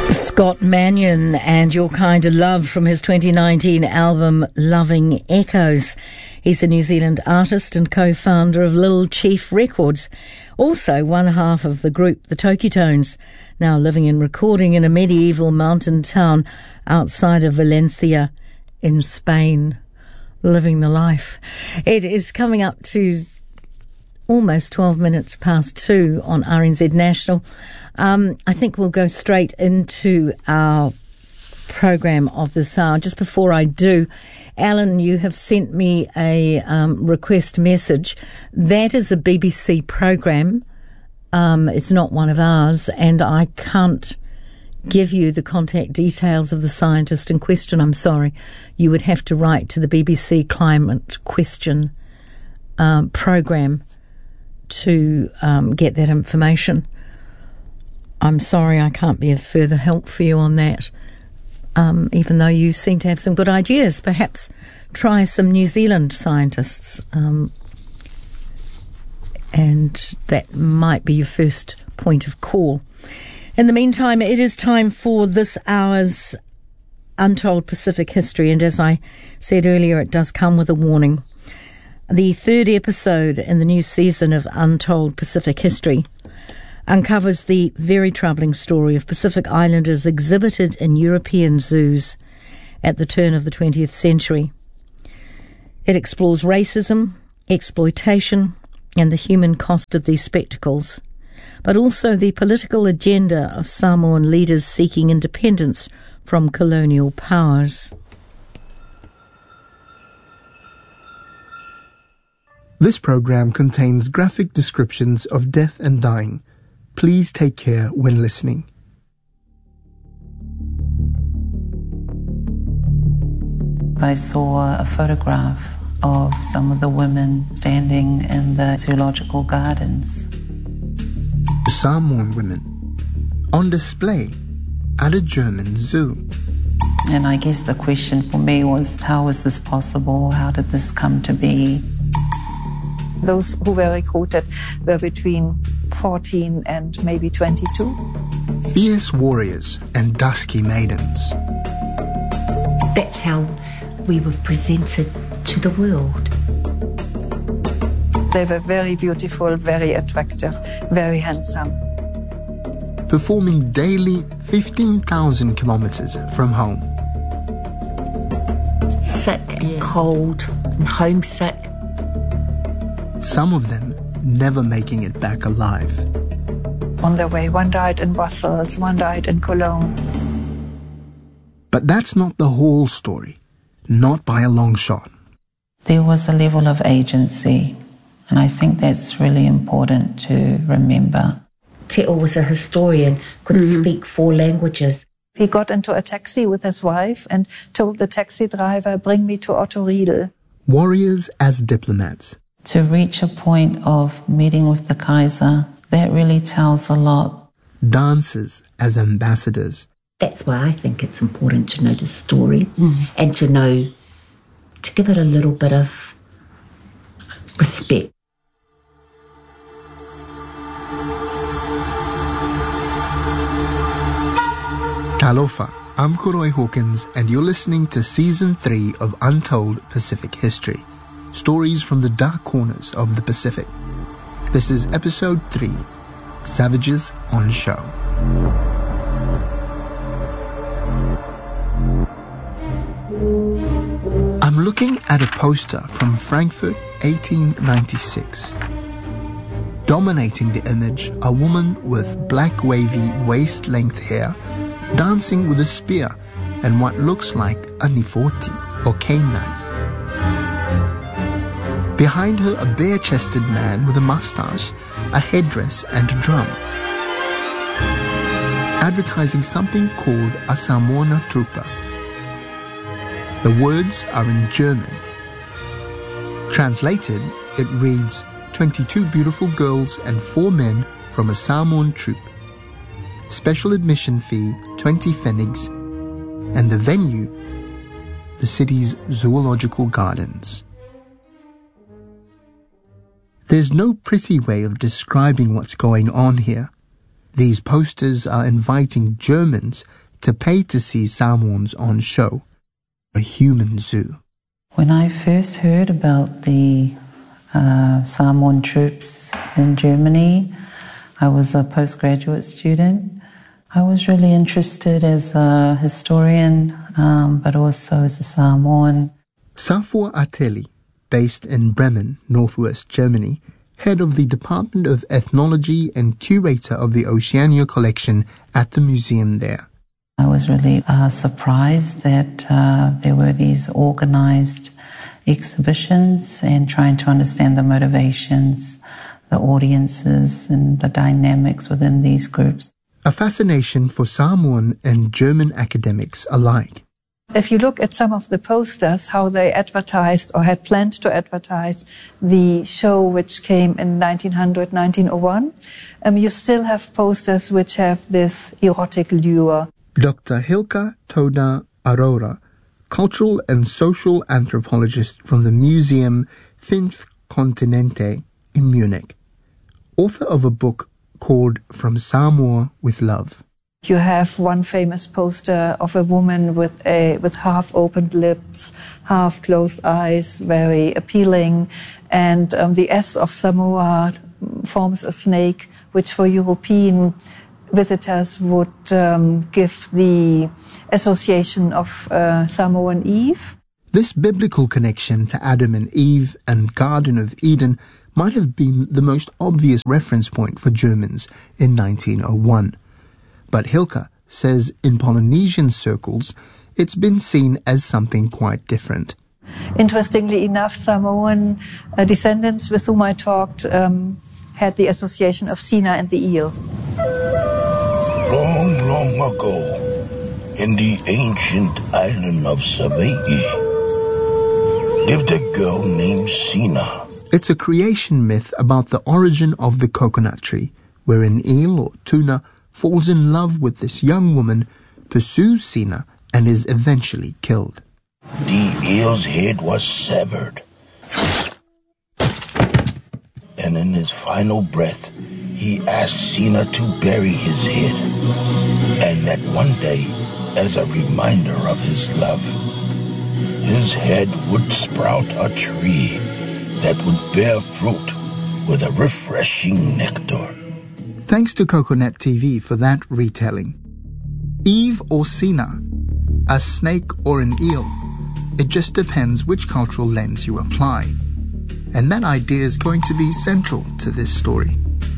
Scott Mannion and Your Kind of Love from his 2019 album Loving Echoes. He's a New Zealand artist and co-founder of Little Chief Records. Also one half of the group The Toki Tones, now living and recording in a medieval mountain town outside of Valencia in Spain. Living the life. It is coming up to almost 12 minutes past 2 on RNZ National. I think we'll go straight into our program of this hour. Just before I do, Alan, you have sent me a request message. That is a BBC program. It's not one of ours, and I can't give you the contact details of the scientist in question. I'm sorry. You would have to write to the BBC Climate Question program to get that information. I'm sorry I can't be of further help for you on that, even though you seem to have some good ideas. Perhaps try some New Zealand scientists, and that might be your first point of call. In the meantime, it is time for this hour's Untold Pacific History, and as I said earlier, it does come with a warning. The third episode in the new season of Untold Pacific History uncovers the very troubling story of Pacific Islanders exhibited in European zoos at the turn of the 20th century. It explores racism, exploitation, and the human cost of these spectacles, but also the political agenda of Samoan leaders seeking independence from colonial powers. This program contains graphic descriptions of death and dying. Please take care when listening. I saw a photograph of some of the women standing in the zoological gardens. Samoan women on display at a German zoo. And I guess the question for me was, how is this possible? How did this come to be? Those who were recruited were between 14 and maybe 22. Fierce warriors and dusky maidens. That's how we were presented to the world. They were very beautiful, very attractive, very handsome. Performing daily 15,000 kilometers from home. Sick and cold and homesick. Some of them never making it back alive. On their way, one died in Brussels, one died in Cologne. But that's not the whole story, not by a long shot. There was a level of agency, and I think that's really important to remember. Te'o was a historian, could speak 4 languages. He got into a taxi with his wife and told the taxi driver, "Bring me to Otto Riedel." Warriors as diplomats. To reach a point of meeting with the Kaiser, that really tells a lot. Dancers as ambassadors. That's why I think it's important to know the story and to give it a little bit of respect. Talofa, I'm Koroi Hawkins, and you're listening to Season 3 of Untold Pacific History. Stories from the dark corners of the Pacific. This is Episode 3, Savages on Show. I'm looking at a poster from Frankfurt, 1896. Dominating the image, a woman with black wavy waist-length hair, dancing with a spear and what looks like a nifoti, or cane knife. Behind her, a bare-chested man with a mustache, a headdress and a drum. Advertising something called a Samoana Trooper. The words are in German. Translated, it reads, 22 beautiful girls and 4 men from a Samoan troop. Special admission fee, 20 pfennigs. And the venue, the city's zoological gardens. There's no pretty way of describing what's going on here. These posters are inviting Germans to pay to see Samoans on show, a human zoo. When I first heard about the Samoan troops in Germany, I was a postgraduate student. I was really interested as a historian, but also as a Samoan. Safua Ateli, based in Bremen, northwest Germany, head of the Department of Ethnology and curator of the Oceania collection at the museum there. I was really surprised that there were these organized exhibitions and trying to understand the motivations, the audiences, and the dynamics within these groups. A fascination for Samoan and German academics alike. If you look at some of the posters, how they advertised or had planned to advertise the show which came in 1900, 1901, you still have posters which have this erotic lure. Dr. Hilka Toda Aurora, cultural and social anthropologist from the Museum Fünf Kontinente in Munich, author of a book called From Samoa with Love. You have one famous poster of a woman with half-opened lips, half-closed eyes, very appealing, and the S of Samoa forms a snake, which for European visitors would give the association of Samoan Eve. This biblical connection to Adam and Eve and Garden of Eden might have been the most obvious reference point for Germans in 1901. But Hilka says in Polynesian circles, it's been seen as something quite different. Interestingly enough, Samoan descendants with whom I talked had the association of Sina and the eel. Long, long ago, in the ancient island of Savai'i, lived a girl named Sina. It's a creation myth about the origin of the coconut tree, where an eel or tuna falls in love with this young woman, pursues Sina, and is eventually killed. The eel's head was severed, and in his final breath, he asked Sina to bury his head, and that one day, as a reminder of his love, his head would sprout a tree that would bear fruit with a refreshing nectar. Thanks to Coconut TV for that retelling. Eve or Sina, a snake or an eel, it just depends which cultural lens you apply. And that idea is going to be central to this story.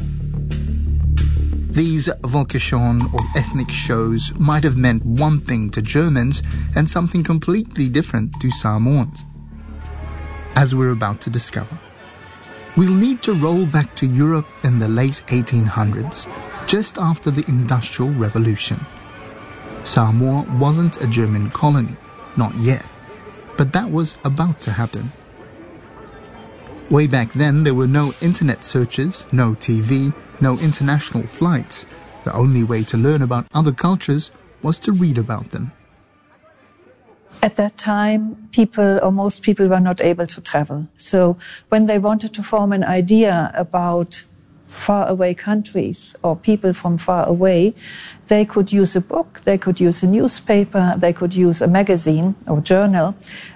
These Volkishon or ethnic shows might have meant one thing to Germans and something completely different to Samoans, as we're about to discover. We'll need to roll back to Europe in the late 1800s, just after the Industrial Revolution. Samoa wasn't a German colony, not yet, but that was about to happen. Way back then, there were no internet searches, no TV, no international flights. The only way to learn about other cultures was to read about them. At that time, people, or most people, were not able to travel. So when they wanted to form an idea about faraway countries or people from far away, they could use a book, they could use a newspaper, they could use a magazine or journal.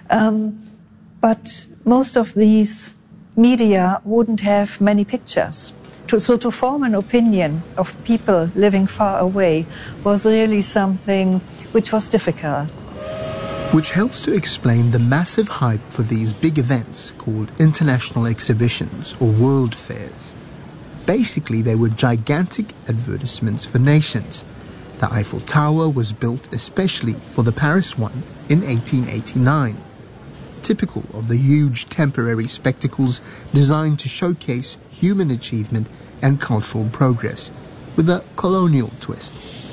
But most of these media wouldn't have many pictures. So to form an opinion of people living far away was really something which was difficult. Which helps to explain the massive hype for these big events called international exhibitions or world fairs. Basically, they were gigantic advertisements for nations. The Eiffel Tower was built especially for the Paris one in 1889. Typical of the huge temporary spectacles designed to showcase human achievement and cultural progress, with a colonial twist.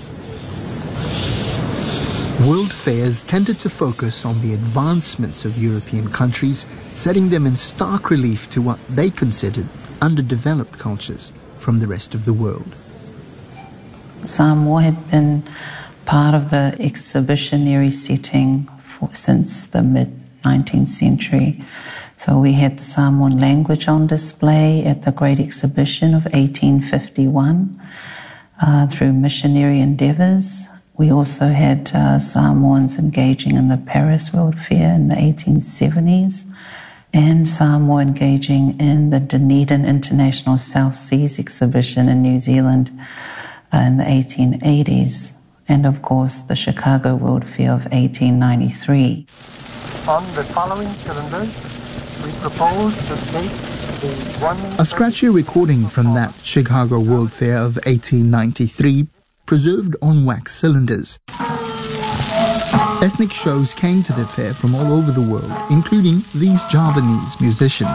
World fairs tended to focus on the advancements of European countries, setting them in stark relief to what they considered underdeveloped cultures from the rest of the world. Samoa had been part of the exhibitionary setting since the mid-19th century. So we had the Samoan language on display at the Great Exhibition of 1851. through missionary endeavours. We also had Samoans engaging in the Paris World Fair in the 1870s, and Samoa engaging in the Dunedin International South Seas Exhibition in New Zealand in the 1880s, and of course the Chicago World Fair of 1893. On the following cylinders, we propose to take the one... A scratchy recording from that Chicago World Fair of 1893, preserved on wax cylinders. Ethnic shows came to the fair from all over the world, including these Javanese musicians.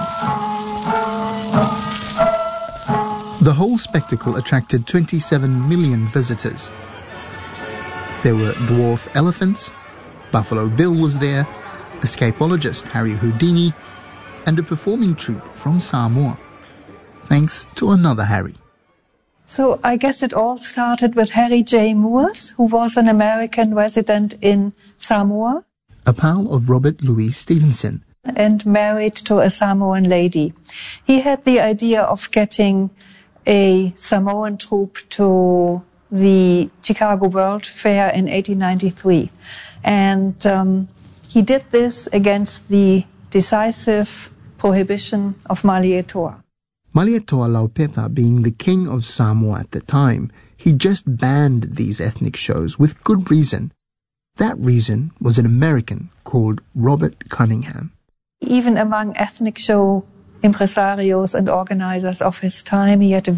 The whole spectacle attracted 27 million visitors. There were dwarf elephants, Buffalo Bill was there, escapologist Harry Houdini, and a performing troupe from Samoa. Thanks to another Harry. So I guess it all started with Harry J. Moores, who was an American resident in Samoa. A pal of Robert Louis Stevenson. And married to a Samoan lady. He had the idea of getting a Samoan troupe to the Chicago World Fair in 1893. And he did this against the decisive prohibition of Malietoa. Malietoa Laupepa being the king of Samoa at the time, he just banned these ethnic shows with good reason. That reason was an American called Robert Cunningham. Even among ethnic show impresarios and organizers of his time, he had a